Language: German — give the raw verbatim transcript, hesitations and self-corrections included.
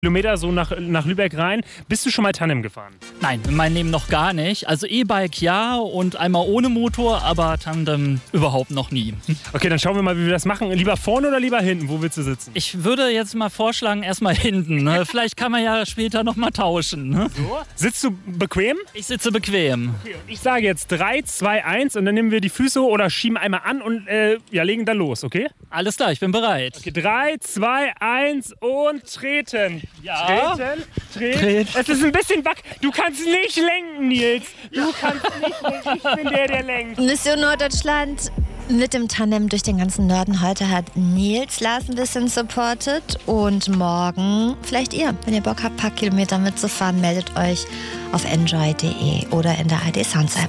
Kilometer so nach, nach Lübeck rein. Bist du schon mal Tandem gefahren? Nein, in meinem Leben noch gar nicht. Also E-Bike ja und einmal ohne Motor, aber Tandem überhaupt noch nie. Okay, dann schauen wir mal, wie wir das machen. Lieber vorne oder lieber hinten? Wo willst du sitzen? Ich würde jetzt mal vorschlagen, erstmal hinten. Ne? Vielleicht kann man ja später noch mal tauschen. Ne? So? Sitzt du bequem? Ich sitze bequem. Okay, und ich sage jetzt drei, zwei, eins und dann nehmen wir die Füße oder schieben einmal an und äh, ja, legen dann los, okay? Alles klar, ich bin bereit. Okay, drei, zwei, eins und treten. Ja. Treten, treten. Treten. Es ist ein bisschen wack. Du kannst nicht lenken, Nils. Du kannst nicht lenken. Ich bin der, der lenkt. Mission Norddeutschland mit dem Tandem durch den ganzen Norden. Heute hat Nils Lars ein bisschen supportet. Und morgen vielleicht ihr. Wenn ihr Bock habt, ein paar Kilometer mitzufahren, meldet euch auf enjoy punkt de oder in der A R D Sounds App.